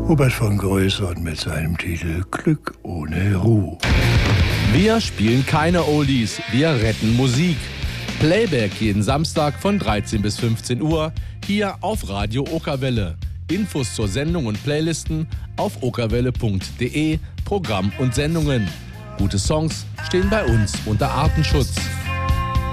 Hubert von Größern mit seinem Titel Glück ohne Ruhe. Wir spielen keine Oldies, wir retten Musik. Playback jeden Samstag von 13 bis 15 Uhr hier auf Radio Okerwelle. Infos zur Sendung und Playlisten auf okerwelle.de, Programm und Sendungen. Gute Songs stehen bei uns unter Artenschutz.